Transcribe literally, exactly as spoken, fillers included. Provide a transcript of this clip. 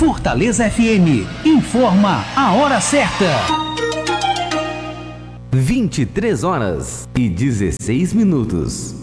Fortaleza F M informa a hora certa. vinte e três horas e dezesseis minutos.